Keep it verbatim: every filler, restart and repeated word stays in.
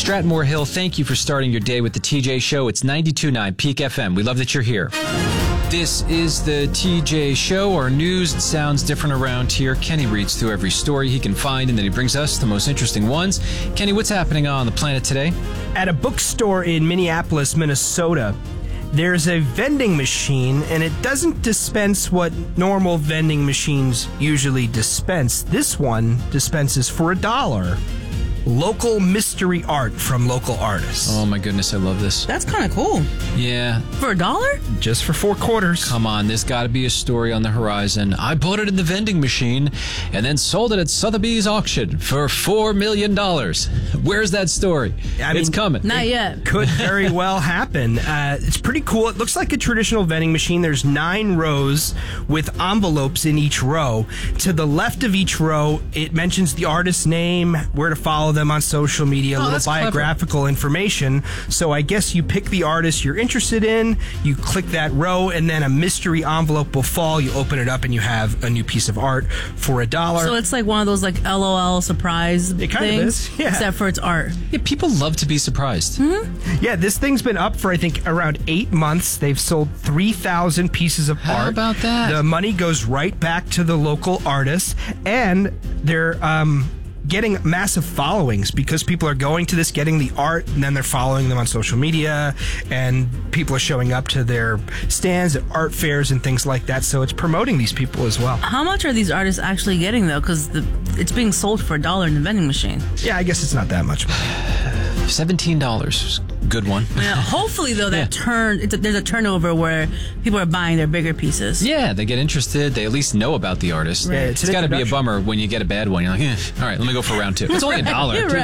Strathmore Hill, thank you for starting your day with the T J Show. It's ninety-two point nine Peak F M. We love that you're here. This is the T J Show. Our news sounds different around here. Kenny reads through every story he can find, and then he brings us the most interesting ones. Kenny, what's happening on the planet today? At a bookstore in Minneapolis, Minnesota, there's a vending machine, and it doesn't dispense what normal vending machines usually dispense. This one dispenses for a dollar. Local mystery art from local artists. Oh my goodness, I love this. That's kind of cool. Yeah. For a dollar? Just for four quarters. Come on, there's got to be a story on the horizon. I bought it in the vending machine and then sold it at Sotheby's auction for four million dollars. Where's that story? I mean, it's coming. Not yet. Could very well happen. Uh, it's pretty cool. It looks like a traditional vending machine. There's nine rows with envelopes in each row. To the left of each row, it mentions the artist's name, where to follow them on social media, a Oh, little that's clever. biographical information. So I guess you pick the artist you're interested in, you click that row, and then a mystery envelope will fall. You open it up and you have a new piece of art for a dollar. So it's like one of those like L O L surprise It kind of things, is, yeah. except for it's art. Yeah, people love to be surprised. Mm-hmm. Yeah, this thing's been up for, I think, around eight months. They've sold three thousand pieces of How art. about that? The money goes right back to the local artists, and they're um, getting massive followings because people are going to this, getting the art, and then they're following them on social media, and people are showing up to their stands at art fairs and things like that, so it's promoting these people as well. How much are these artists actually getting, though? Because it's being sold for a dollar in the vending machine. Yeah, I guess it's not that much money. seventeen dollars. Good one. Yeah, hopefully, though, that Yeah. turn it's a, there's a turnover where people are buying their bigger pieces. Yeah, they get interested. They at least know about the artist. Yeah, it's it's an got to be a introduction. bummer when you get a bad one. You're like, eh, all right, let me go for round two. It's only a dollar. You're right.